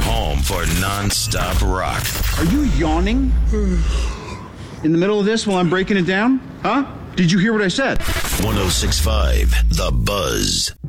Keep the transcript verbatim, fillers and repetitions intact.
home for non-stop rock. Are you yawning in the middle of this while I'm breaking it down? Huh? Did you hear what I said? one oh six point five The Buzz.